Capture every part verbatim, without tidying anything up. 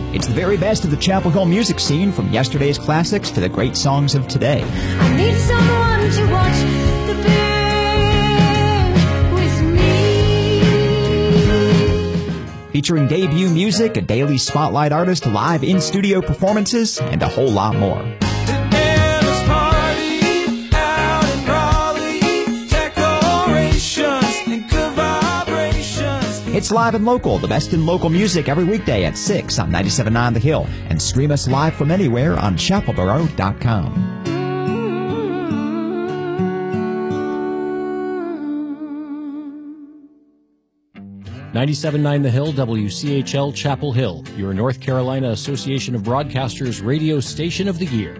It's the very best of the Chapel Hill music scene, from yesterday's classics to the great songs of today. I need someone to watch the band with me. Featuring debut music, a daily spotlight artist, live in-studio performances, and a whole lot more. It's Live and Local, the best in local music, every weekday at six on ninety-seven point nine The Hill. And stream us live from anywhere on chapel borough dot com. ninety-seven point nine The Hill, W C H L Chapel Hill, your North Carolina Association of Broadcasters radio station of the year.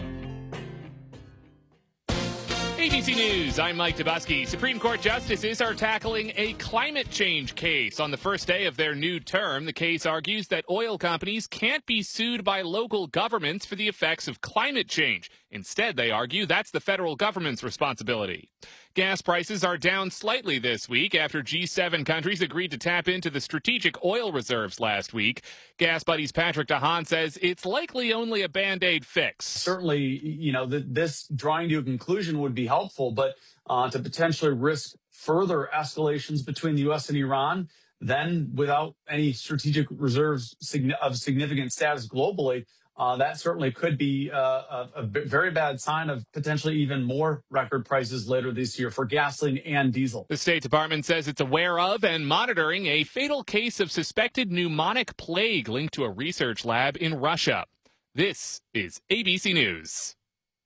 A B C News, I'm Mike Dubusky. Supreme Court justices are tackling a climate change case. On the first day of their new term, the case argues that oil companies can't be sued by local governments for the effects of climate change. Instead, they argue that's the federal government's responsibility. Gas prices are down slightly this week after G seven countries agreed to tap into the strategic oil reserves last week. Gas Buddy's Patrick DeHaan says it's likely only a Band-Aid fix. Certainly, you know, th- this drawing to a conclusion would be helpful, but uh, to potentially risk further escalations between the U S and Iran, then without any strategic reserves sign- of significant status globally, Uh, that certainly could be uh, a, a very bad sign of potentially even more record prices later this year for gasoline and diesel. The State Department says it's aware of and monitoring a fatal case of suspected pneumonic plague linked to a research lab in Russia. This is A B C News.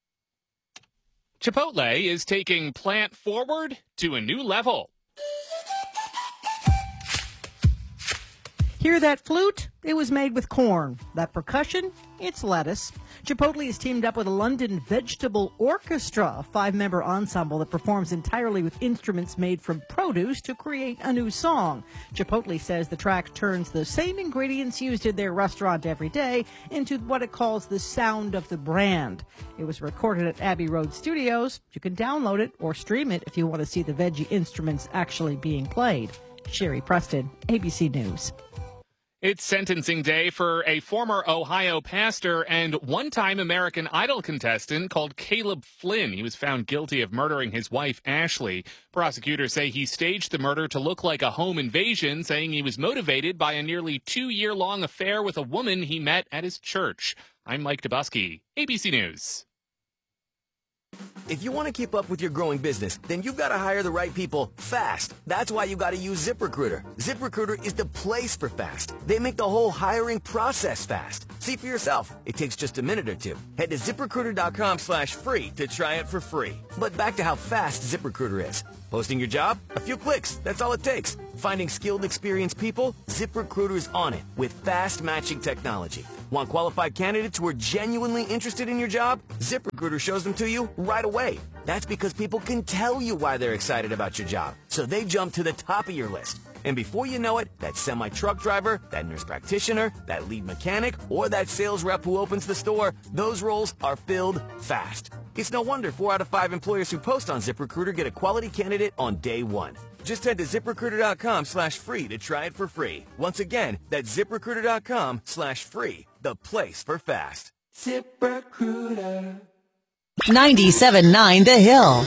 Chipotle is taking plant forward to a new level. Hear that flute? It was made with corn. That percussion? It's lettuce. Chipotle has teamed up with a London Vegetable Orchestra, a five-member ensemble that performs entirely with instruments made from produce to create a new song. Chipotle says the track turns the same ingredients used in their restaurant every day into what it calls the sound of the brand. It was recorded at Abbey Road Studios. You can download it or stream it if you want to see the veggie instruments actually being played. Sherry Preston, A B C News. It's sentencing day for a former Ohio pastor and one-time American Idol contestant called Caleb Flynn. He was found guilty of murdering his wife, Ashley. Prosecutors say he staged the murder to look like a home invasion, saying he was motivated by a nearly two-year-long affair with a woman he met at his church. I'm Mike Dubusky, A B C News. If you want to keep up with your growing business, then you've got to hire the right people fast. That's why you got to use ZipRecruiter. ZipRecruiter is the place for fast. They make the whole hiring process fast. See for yourself. It takes just a minute or two. Head to ZipRecruiter.com slash free to try it for free. But back to how fast ZipRecruiter is. Posting your job? A few clicks. That's all it takes. Finding skilled, experienced people? ZipRecruiter is on it with fast matching technology. Want qualified candidates who are genuinely interested in your job? ZipRecruiter shows them to you right away. That's because people can tell you why they're excited about your job, so they jump to the top of your list. And before you know it, that semi-truck driver, that nurse practitioner, that lead mechanic, or that sales rep who opens the store, those roles are filled fast. It's no wonder four out of five employers who post on ZipRecruiter get a quality candidate on day one. Just head to ZipRecruiter.com slash free to try it for free. Once again, that's ZipRecruiter.com slash free, the place for fast. ZipRecruiter. ninety-seven point nine The Hill.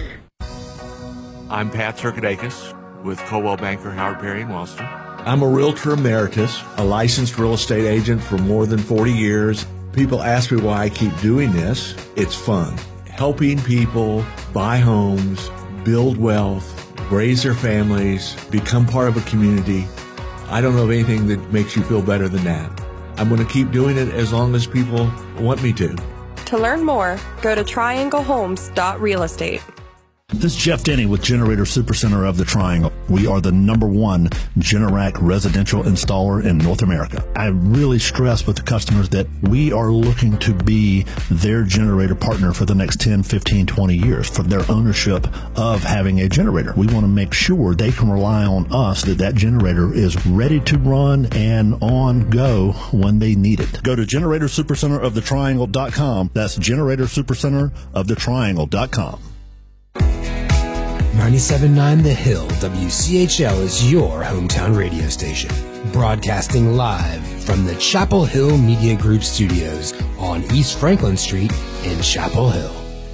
I'm Pat Circadakis with Coldwell Banker Howard Perry in Wellston. I'm a realtor emeritus, a licensed real estate agent for more than forty years. People ask me why I keep doing this. It's fun. Helping people buy homes, build wealth, raise their families, become part of a community. I don't know of anything that makes you feel better than that. I'm going to keep doing it as long as people want me to. To learn more, go to triangle homes dot real estate. This is Jeff Denny with Generator Supercenter of the Triangle. We are the number one Generac residential installer in North America. I really stress with the customers that we are looking to be their generator partner for the next ten, fifteen, twenty years for their ownership of having a generator. We want to make sure they can rely on us that that generator is ready to run and on go when they need it. Go to Generator Supercenter of the Triangle dot com. That's Generator Supercenter of the Triangle dot com. ninety-seven point nine The Hill, W C H L is your hometown radio station. Broadcasting live from the Chapel Hill Media Group studios on East Franklin Street in Chapel Hill.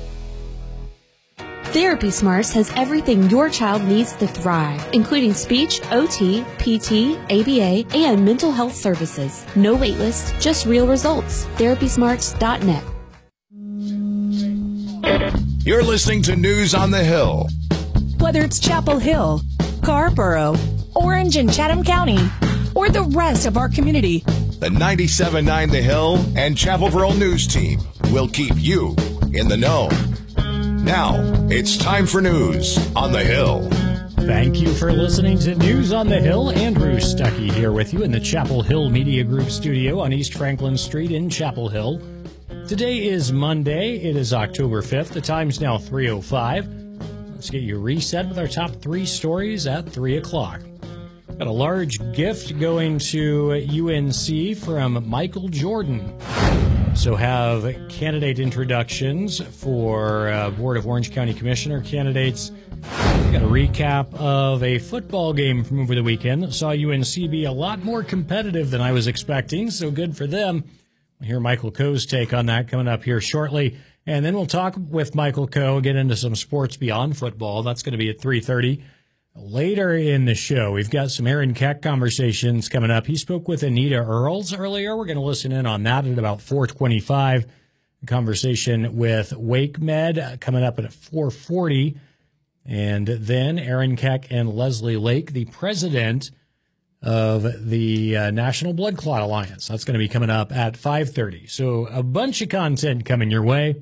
Therapy Smarts has everything your child needs to thrive, including speech, O T, P T, A B A, and mental health services. No wait list, just real results. therapy smarts dot net. You're listening to News on the Hill. Whether it's Chapel Hill, Scarborough, Orange and Chatham County, or the rest of our community, the ninety-seven point nine The Hill and Chapel Borough News Team will keep you in the know. Now, it's time for News on the Hill. Thank you for listening to News on the Hill. Andrew Stuckey here with you in the Chapel Hill Media Group studio on East Franklin Street in Chapel Hill. Today is Monday. It is October fifth. The time's now three oh five. Let's get you reset with our top three stories at three o'clock. Got a large gift going to U N C from Michael Jordan. So have candidate introductions for uh, Board of Orange County Commissioner candidates. Got a recap of a football game from over the weekend that saw U N C be a lot more competitive than I was expecting, so good for them. We'll hear Michael Coe's take on that coming up here shortly. And then we'll talk with Michael Coe, get into some sports beyond football. That's going to be at three thirty. Later in the show, we've got some Aaron Keck conversations coming up. He spoke with Anita Earls earlier. We're going to listen in on that at about four twenty-five. A conversation with WakeMed coming up at four forty. And then Aaron Keck and Leslie Lake, the president of the uh, National Blood Clot Alliance. That's going to be coming up at five thirty. So a bunch of content coming your way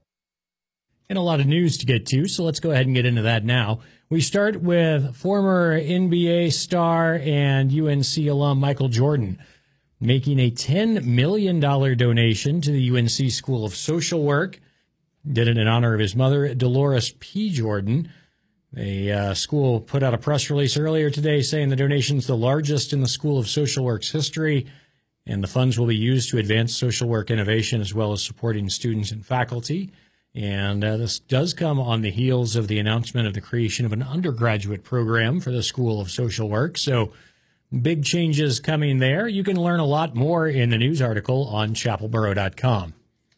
and a lot of news to get to. So let's go ahead and get into that now. We start with former N B A star and U N C alum Michael Jordan making a ten million dollars donation to the U N C School of Social Work. Did it in honor of his mother, Dolores P. Jordan. The uh, school put out a press release earlier today saying the donation is the largest in the School of Social Work's history, and the funds will be used to advance social work innovation as well as supporting students and faculty. And uh, this does come on the heels of the announcement of the creation of an undergraduate program for the School of Social Work. So big changes coming there. You can learn a lot more in the news article on chapel borough dot com.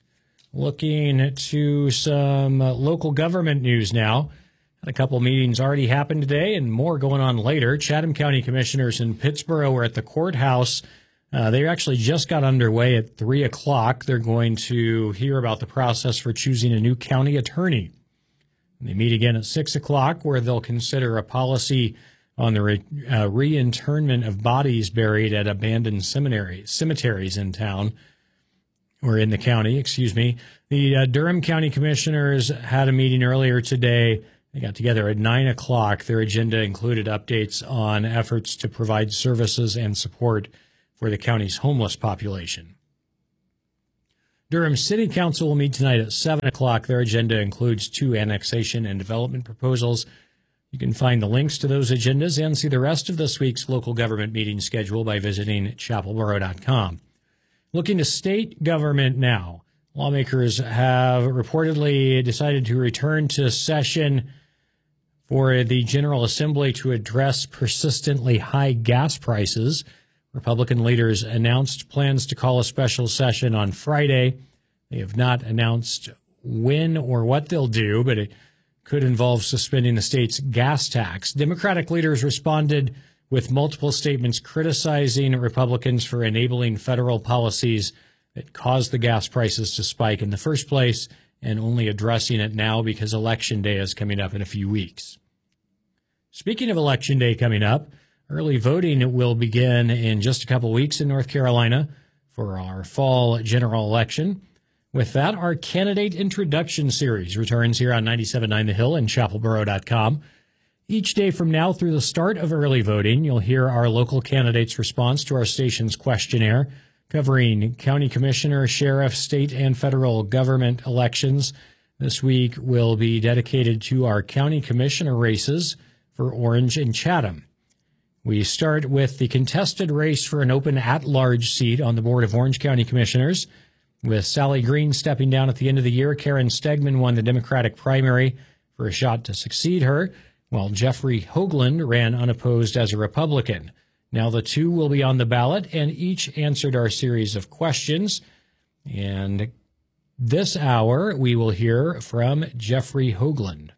Looking to some uh, local government news now. Had a couple meetings already happened today and more going on later. Chatham County commissioners in Pittsboro were at the courthouse. Uh, they actually just got underway at three o'clock. They're going to hear about the process for choosing a new county attorney. And they meet again at six o'clock, where they'll consider a policy on the re, uh, reinterment of bodies buried at abandoned seminaries, cemeteries in town, or in the county, excuse me. The uh, Durham County commissioners had a meeting earlier today. They got together at nine o'clock. Their agenda included updates on efforts to provide services and support for the county's homeless population. Durham City Council will meet tonight at seven o'clock. Their agenda includes two annexation and development proposals. You can find the links to those agendas and see the rest of this week's local government meeting schedule by visiting chapel borough dot com. Looking to state government now. Lawmakers have reportedly decided to return to session for the General Assembly to address persistently high gas prices. Republican leaders announced plans to call a special session on Friday. They have not announced when or what they'll do, but it could involve suspending the state's gas tax. Democratic leaders responded with multiple statements criticizing Republicans for enabling federal policies that caused the gas prices to spike in the first place and only addressing it now because Election Day is coming up in a few weeks. Speaking of Election Day coming up, early voting will begin in just a couple weeks in North Carolina for our fall general election. With that, our candidate introduction series returns here on ninety-seven point nine The Hill and chapel borough dot com. Each day from now through the start of early voting, you'll hear our local candidates' response to our station's questionnaire covering county commissioner, sheriff, state, and federal government elections. This week will be dedicated to our county commissioner races for Orange and Chatham. We start with the contested race for an open at-large seat on the Board of Orange County Commissioners. With Sally Green stepping down at the end of the year, Karen Stegman won the Democratic primary for a shot to succeed her, while Jeffrey Hoagland ran unopposed as a Republican. Now the two will be on the ballot, and each answered our series of questions. And this hour, we will hear from Jeffrey Hoagland.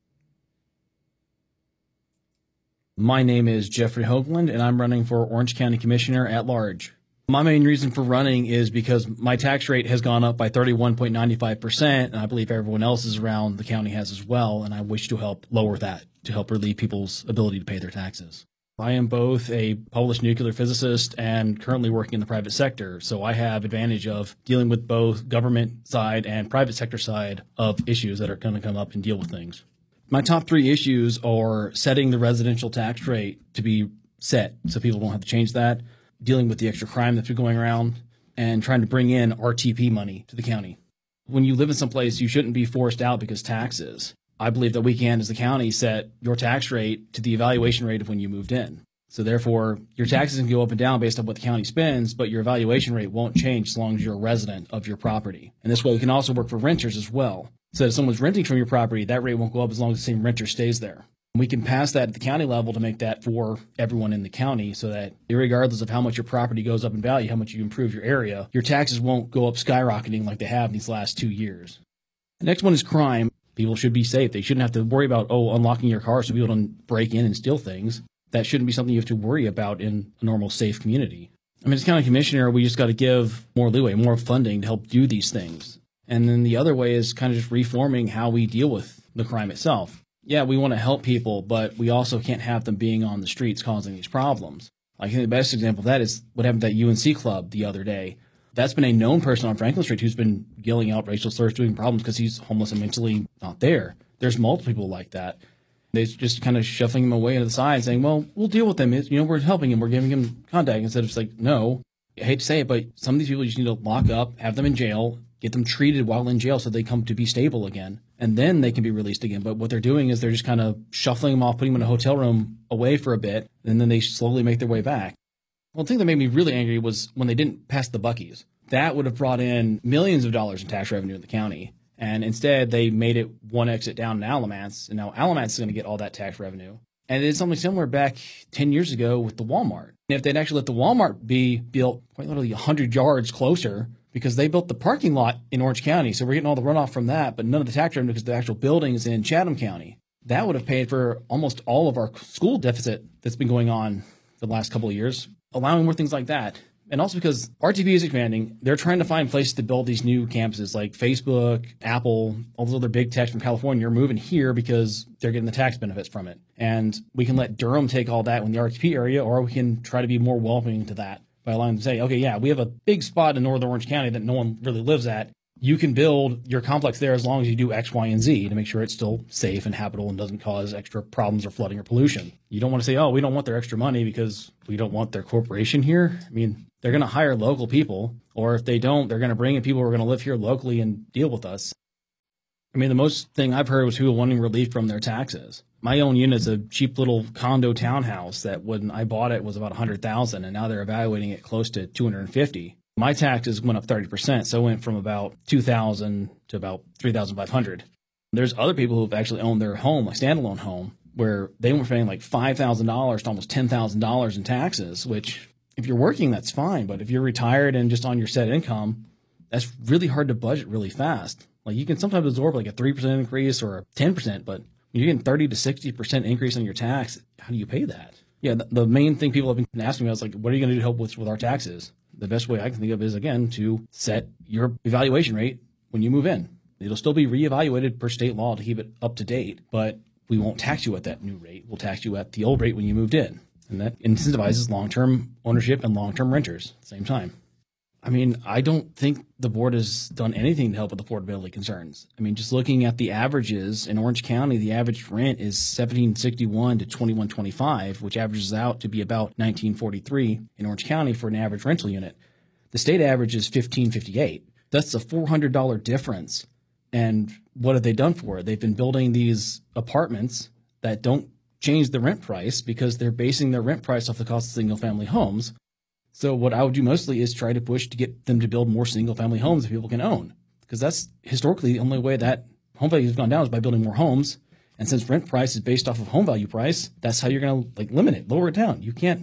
My name is Jeffrey Hoagland, and I'm running for Orange County Commissioner at large. My main reason for running is because my tax rate has gone up by thirty-one point nine five percent, and I believe everyone else's around the county has as well, and I wish to help lower that, to help relieve people's ability to pay their taxes. I am both a published nuclear physicist and currently working in the private sector, so I have advantage of dealing with both government side and private sector side of issues that are going to come up and deal with things. My top three issues are setting the residential tax rate to be set so people don't have to change that, dealing with the extra crime that's been going around, and trying to bring in R T P money to the county. When you live in some place, you shouldn't be forced out because taxes. I believe that we can, as the county, set your tax rate to the evaluation rate of when you moved in. So therefore, your taxes can go up and down based on what the county spends, but your evaluation rate won't change as long as you're a resident of your property. And this way, it can also work for renters as well. So if someone's renting from your property, that rate won't go up as long as the same renter stays there. We can pass that at the county level to make that for everyone in the county so that regardless of how much your property goes up in value, how much you improve your area, your taxes won't go up skyrocketing like they have in these last two years. The next one is crime. People should be safe. They shouldn't have to worry about, oh, unlocking your car so people don't break in and steal things. That shouldn't be something you have to worry about in a normal, safe community. I mean, as county commissioner, we just got to give more leeway, more funding to help do these things. And then the other way is kind of just reforming how we deal with the crime itself. Yeah, we want to help people, but we also can't have them being on the streets causing these problems. I think the best example of that is what happened at U N C Club the other day. That's been a known person on Franklin Street who's been yelling out racial slurs, doing problems because he's homeless and mentally not there. There's multiple people like that. They're just kind of shuffling him away to the side saying, well, we'll deal with them. You know, we're helping him. We're giving him contact instead of just like, no. I hate to say it, but some of these people you just need to lock up, have them in jail, get them treated while in jail so they come to be stable again, and then they can be released again. But what they're doing is they're just kind of shuffling them off, putting them in a hotel room away for a bit, and then they slowly make their way back. Well, the thing that made me really angry was when they didn't pass the Buc-ee's. That would have brought in millions of dollars in tax revenue in the county. And instead, they made it one exit down in Alamance, and now Alamance is going to get all that tax revenue. And it did something similar back ten years ago with the Walmart. And if they'd actually let the Walmart be built quite literally one hundred yards closer, because they built the parking lot in Orange County, so we're getting all the runoff from that, but none of the tax revenue because the actual building is in Chatham County. That would have paid for almost all of our school deficit that's been going on the last couple of years, allowing more things like that. And also because R T P is expanding, they're trying to find places to build these new campuses like Facebook, Apple, all those other big techs from California are moving here because they're getting the tax benefits from it. And we can let Durham take all that in the R T P area, or we can try to be more welcoming to that by allowing them to say, okay, yeah, we have a big spot in northern Orange County that no one really lives at. You can build your complex there as long as you do X, Y, and Z to make sure it's still safe and habitable and doesn't cause extra problems or flooding or pollution. You don't want to say, oh, we don't want their extra money because we don't want their corporation here. I mean, they're going to hire local people, or if they don't, they're going to bring in people who are going to live here locally and deal with us. I mean, the most thing I've heard was people wanting relief from their taxes. My own unit's a cheap little condo townhouse that when I bought it was about one hundred thousand dollars, and now they're evaluating it close to two hundred fifty thousand dollars. My taxes went up thirty percent, so it went from about two thousand dollars to about three thousand five hundred dollars. There's other people who've actually owned their home, like standalone home, where they were paying like five thousand dollars to almost ten thousand dollars in taxes, which if you're working, that's fine. But if you're retired and just on your set income, that's really hard to budget really fast. Like you can sometimes absorb like a three percent increase or a ten percent, but when you're getting thirty to sixty percent increase on your tax, how do you pay that? Yeah, the, the main thing people have been asking me is like, what are you going to do to help with, with our taxes? The best way I can think of is, again, to set your evaluation rate when you move in. It'll still be reevaluated per state law to keep it up to date, but we won't tax you at that new rate. We'll tax you at the old rate when you moved in. And that incentivizes long-term ownership and long-term renters at the same time. I mean, I don't think the board has done anything to help with affordability concerns. I mean, just looking at the averages in Orange County, the average rent is seventeen sixty-one to twenty-one twenty-five, which averages out to be about nineteen forty-three in Orange County for an average rental unit. The state average is fifteen fifty-eight. That's a four hundred dollars difference. And what have they done for it? They've been building these apartments that don't change the rent price because they're basing their rent price off the cost of single-family homes. So what I would do mostly is try to push to get them to build more single-family homes that people can own, because that's historically the only way that home value has gone down is by building more homes. And since rent price is based off of home value price, that's how you're going to like limit it, lower it down. You can't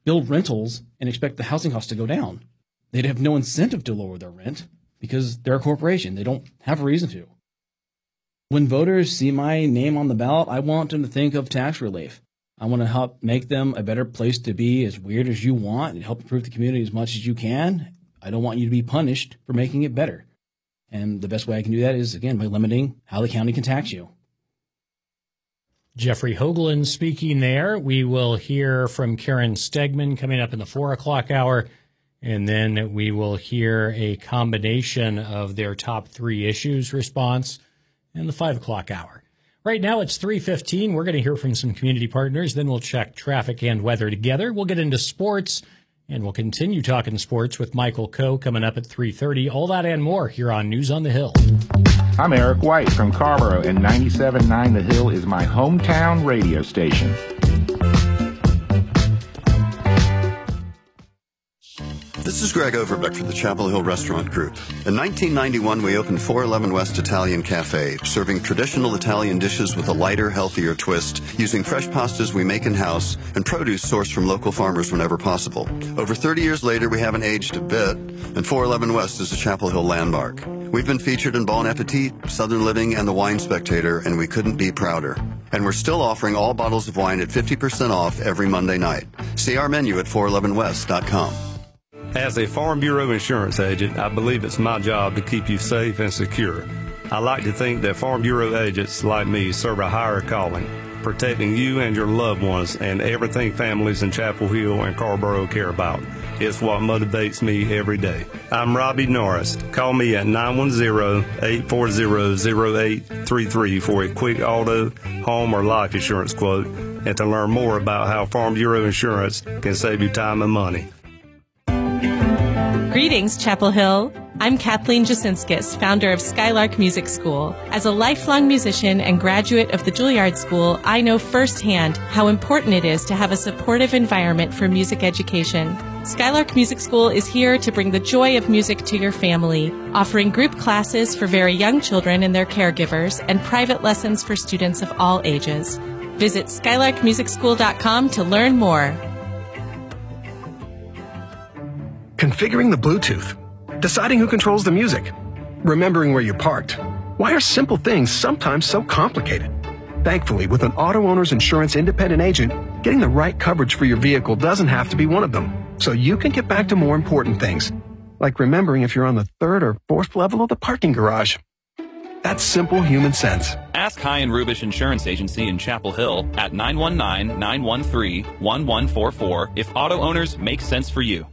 build rentals and expect the housing costs to go down. They'd have no incentive to lower their rent because they're a corporation. They don't have a reason to. When voters see my name on the ballot, I want them to think of tax relief. I want to help make them a better place to be, as weird as you want, and help improve the community as much as you can. I don't want you to be punished for making it better. And the best way I can do that is, again, by limiting how the county can tax you. Jeffrey Hoagland speaking there. We will hear from Karen Stegman coming up in the four o'clock hour, and then we will hear a combination of their top three issues response in the five o'clock hour. Right now it's three fifteen. We're going to hear from some community partners. Then we'll check traffic and weather together. We'll get into sports, and we'll continue talking sports with Michael Coe coming up at three thirty. All that and more here on News on the Hill. I'm Eric White from Carrboro, and ninety-seven point nine The Hill is my hometown radio station. This is Greg Overbeck for the Chapel Hill Restaurant Group. In nineteen ninety-one, we opened four eleven West Italian Cafe, serving traditional Italian dishes with a lighter, healthier twist, using fresh pastas we make in-house and produce sourced from local farmers whenever possible. Over thirty years later, we haven't aged a bit, and four eleven West is a Chapel Hill landmark. We've been featured in Bon Appetit, Southern Living, and The Wine Spectator, and we couldn't be prouder. And we're still offering all bottles of wine at fifty percent off every Monday night. See our menu at four eleven west dot com. As a Farm Bureau insurance agent, I believe it's my job to keep you safe and secure. I like to think that Farm Bureau agents like me serve a higher calling, protecting you and your loved ones and everything families in Chapel Hill and Carrboro care about. It's what motivates me every day. I'm Robbie Norris. Call me at nine one zero, eight four zero, zero eight three three for a quick auto, home, or life insurance quote, and to learn more about how Farm Bureau insurance can save you time and money. Greetings, Chapel Hill. I'm Kathleen Jasinskis, founder of Skylark Music School. As a lifelong musician and graduate of the Juilliard School, I know firsthand how important it is to have a supportive environment for music education. Skylark Music School is here to bring the joy of music to your family, offering group classes for very young children and their caregivers, and private lessons for students of all ages. Visit skylark music school dot com to learn more. Configuring the Bluetooth, deciding who controls the music, remembering where you parked. Why are simple things sometimes so complicated? Thankfully, with an auto owner's insurance independent agent, getting the right coverage for your vehicle doesn't have to be one of them, so you can get back to more important things, like remembering if you're on the third or fourth level of the parking garage. That's simple human sense. Ask High and Rubish Insurance Agency in Chapel Hill at nine one nine, nine one three, one one four four if auto owners make sense for you.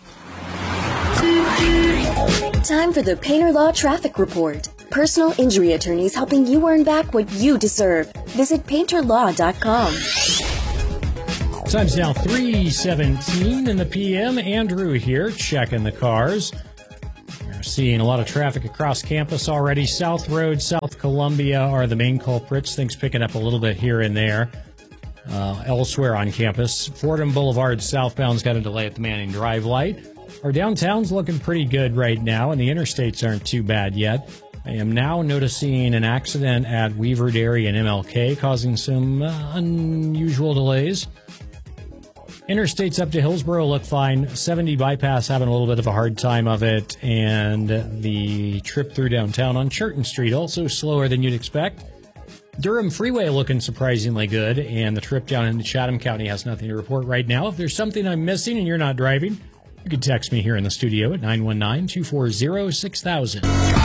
Time for the Painter Law Traffic Report. Personal injury attorneys helping you earn back what you deserve. Visit painter law dot com. Time's now three seventeen in the P M. Andrew here, checking the cars. We're seeing a lot of traffic across campus already. South Road, South Columbia are the main culprits. Things picking up a little bit here and there. Uh, elsewhere on campus, Fordham Boulevard southbound's got a delay at the Manning Drive light. Our downtown's looking pretty good right now, and the interstates aren't too bad yet. I am now noticing an accident at Weaver Dairy and M L K causing some uh, unusual delays. Interstates up to Hillsborough look fine. seventy bypass having a little bit of a hard time of it, and the trip through downtown on Churton Street also slower than you'd expect. Durham Freeway looking surprisingly good, and the trip down into Chatham County has nothing to report right now. If there's something I'm missing and you're not driving, you can text me here in the studio at nine one nine, two four zero, six thousand.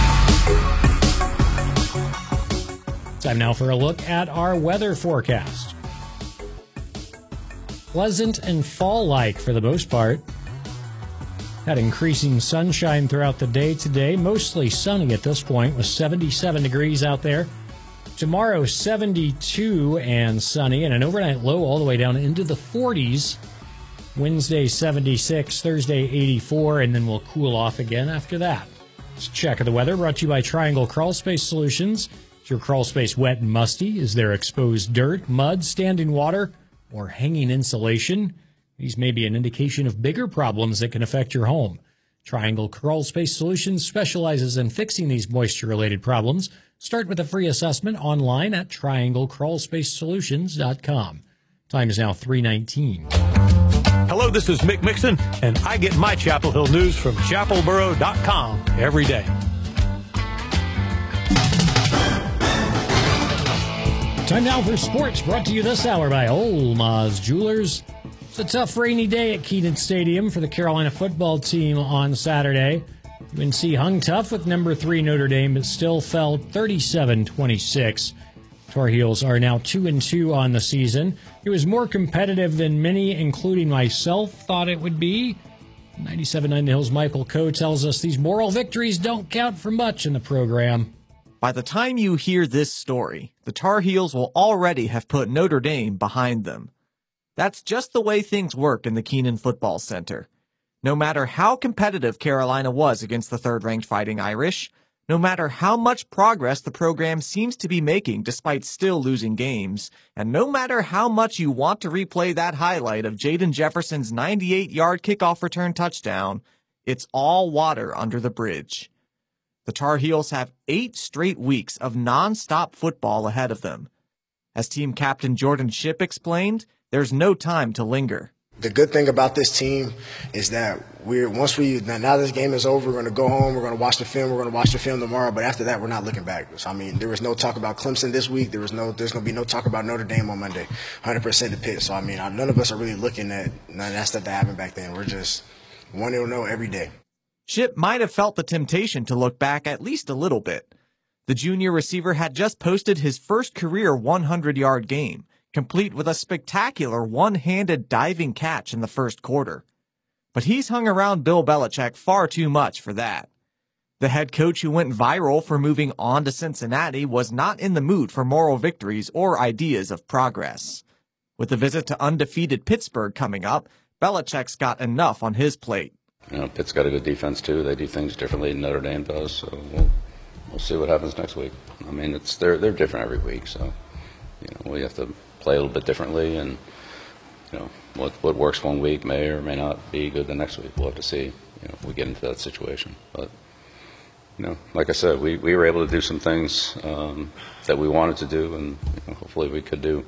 Time now for a look at our weather forecast. Pleasant and fall-like for the most part. Had increasing sunshine throughout the day today. Mostly sunny at this point with seventy-seven degrees out there. Tomorrow, seventy-two and sunny, and an overnight low all the way down into the forties. Wednesday, seventy-six, Thursday, eighty-four, and then we'll cool off again after that. This check of the weather brought to you by Triangle Crawl Space Solutions. Is your crawl space wet and musty? Is there exposed dirt, mud, standing water, or hanging insulation? These may be an indication of bigger problems that can affect your home. Triangle Crawl Space Solutions specializes in fixing these moisture-related problems. Start with a free assessment online at triangle crawl space solutions dot com. Time is now three nineteen. Hello, this is Mick Mixon, and I get my Chapel Hill news from chapel borough dot com every day. Time now for sports, brought to you this hour by Olmaz Jewelers. It's a tough rainy day at Kenan Stadium for the Carolina football team on Saturday. U N C hung tough with number three Notre Dame, but still fell thirty-seven twenty-six. Tar Heels are now two and two on the season. It was more competitive than many, including myself, thought it would be. ninety-seven point nine The Hill's Michael Coe tells us these moral victories don't count for much in the program. By the time you hear this story, the Tar Heels will already have put Notre Dame behind them. That's just the way things work in the Kenan Football Center. No matter how competitive Carolina was against the third-ranked Fighting Irish, no matter how much progress the program seems to be making despite still losing games, and no matter how much you want to replay that highlight of Jaden Jefferson's ninety-eight-yard kickoff return touchdown, it's all water under the bridge. The Tar Heels have eight straight weeks of non-stop football ahead of them. As team captain Jordan Shipp explained, there's no time to linger. The good thing about this team is that we're once we now this game is over, we're going to go home, we're going to watch the film, we're going to watch the film tomorrow. But after that, we're not looking back. So, I mean, there was no talk about Clemson this week. There was no, there's going to be no talk about Notre Dame on Monday. one hundred percent the pit. So, I mean, none of us are really looking at none of that stuff that happened back then. We're just wanting to know every day. Shipp might have felt the temptation to look back at least a little bit. The junior receiver had just posted his first career hundred-yard game, complete with a spectacular one-handed diving catch in the first quarter. But he's hung around Bill Belichick far too much for that. The head coach who went viral for moving on to Cincinnati was not in the mood for moral victories or ideas of progress. With the visit to undefeated Pittsburgh coming up, Belichick's got enough on his plate. You know, Pitt's got a good defense too. They do things differently than Notre Dame does, so we'll, we'll see what happens next week. I mean, it's they're they're different every week, so you know we have to play a little bit differently, and you know what what works one week may or may not be good the next week. We'll have to see. You know, if we get into that situation, but you know, like I said, we, we were able to do some things um, that we wanted to do, and you know, hopefully we could do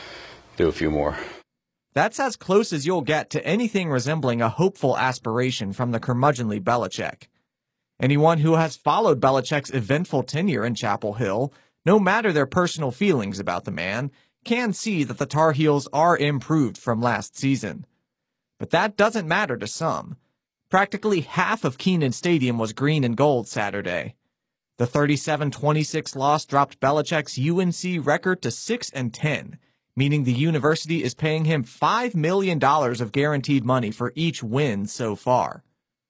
do a few more. That's as close as you'll get to anything resembling a hopeful aspiration from the curmudgeonly Belichick. Anyone who has followed Belichick's eventful tenure in Chapel Hill, no matter their personal feelings about the man, can see that the Tar Heels are improved from last season. But that doesn't matter to some. Practically half of Kenan Stadium was green and gold Saturday. The thirty-seven twenty-six loss dropped Belichick's U N C record to six and ten, meaning the university is paying him five million dollars of guaranteed money for each win so far.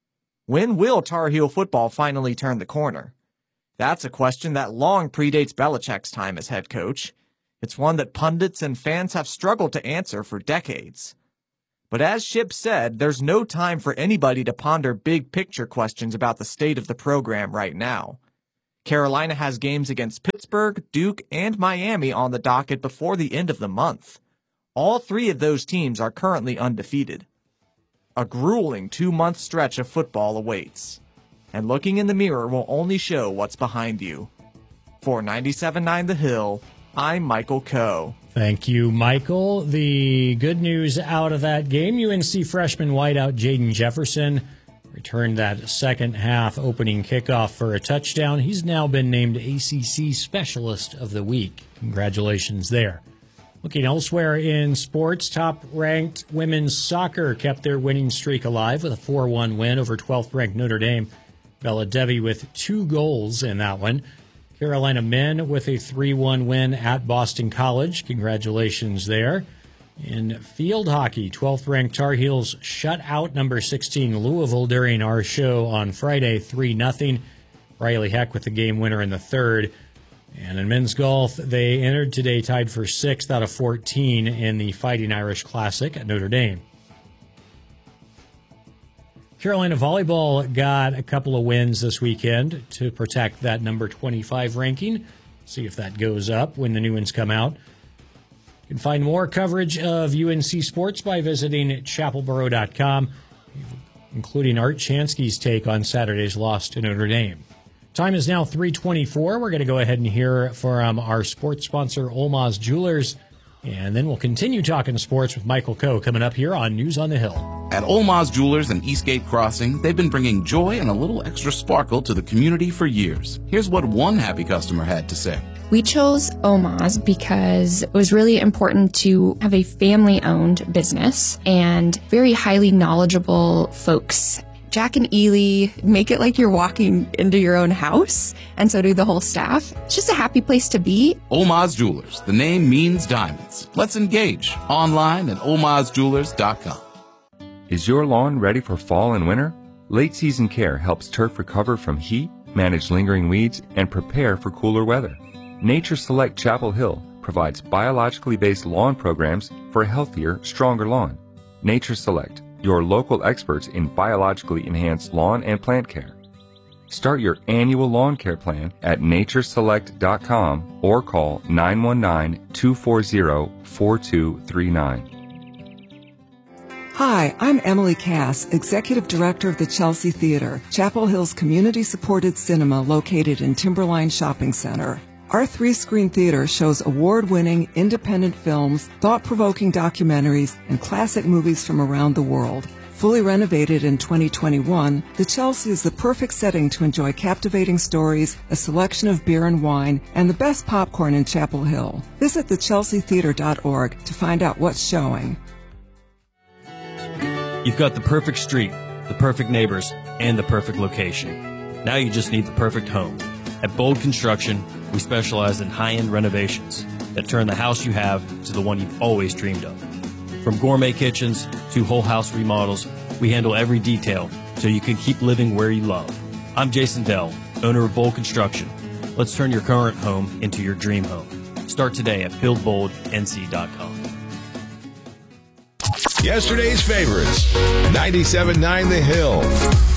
When will Tar Heel football finally turn the corner? That's a question that long predates Belichick's time as head coach. It's one that pundits and fans have struggled to answer for decades. But as Shipp said, there's no time for anybody to ponder big-picture questions about the state of the program right now. Carolina has games against Pittsburgh, Duke, and Miami on the docket before the end of the month. All three of those teams are currently undefeated. A grueling two-month stretch of football awaits. And looking in the mirror will only show what's behind you. For ninety-seven point nine The Hill, I'm Michael Coe. Thank you, Michael. The good news out of that game, U N C freshman wideout Jaden Jefferson returned that second half opening kickoff for a touchdown. He's now been named A C C Specialist of the Week. Congratulations there. Looking elsewhere in sports, top-ranked women's soccer kept their winning streak alive with a four one win over twelfth-ranked Notre Dame. Bella Devi with two goals in that one. Carolina men with a three one win at Boston College. Congratulations there. In field hockey, twelfth-ranked Tar Heels shut out number sixteen Louisville during our show on Friday, three nothing. Riley Heck with the game winner in the third. And in men's golf, they entered today tied for sixth out of fourteen in the Fighting Irish Classic at Notre Dame. Carolina volleyball got a couple of wins this weekend to protect that number twenty-five ranking. See if that goes up when the new ones come out. You can find more coverage of U N C sports by visiting chapel borough dot com, including Art Chansky's take on Saturday's loss to Notre Dame. Time is now three twenty-four. We're going to go ahead and hear from our sports sponsor, Olmaz Jewelers. And then we'll continue talking sports with Michael Coe coming up here on News on the Hill. At Olmaz Jewelers and Eastgate Crossing, they've been bringing joy and a little extra sparkle to the community for years. Here's what one happy customer had to say. We chose Olmaz because it was really important to have a family-owned business and very highly knowledgeable folks. Jack and Ely make it like you're walking into your own house, and so do the whole staff. It's just a happy place to be. Olmaz Jewelers. The name means diamonds. Let's engage online at olmaz jewelers dot com. Is your lawn ready for fall and winter? Late season care helps turf recover from heat, manage lingering weeds, and prepare for cooler weather. Nature Select Chapel Hill provides biologically based lawn programs for a healthier, stronger lawn. Nature Select, your local experts in biologically enhanced lawn and plant care. Start your annual lawn care plan at nature select dot com or call nine one nine, two four zero, four two three nine. Hi, I'm Emily Cass, Executive Director of the Chelsea Theater, Chapel Hill's community-supported cinema located in Timberline Shopping Center. Our three-screen theater shows award-winning independent films, thought-provoking documentaries, and classic movies from around the world. Fully renovated in twenty twenty-one, the Chelsea is the perfect setting to enjoy captivating stories, a selection of beer and wine, and the best popcorn in Chapel Hill. Visit the chelsea theater dot org to find out what's showing. You've got the perfect street, the perfect neighbors, and the perfect location. Now you just need the perfect home. At Bold Construction, we specialize in high-end renovations that turn the house you have to the one you've always dreamed of. From gourmet kitchens to whole house remodels, we handle every detail so you can keep living where you love. I'm Jason Dell, owner of Bold Construction. Let's turn your current home into your dream home. Start today at build bold n c dot com. Yesterday's favorites, ninety-seven point nine The Hill.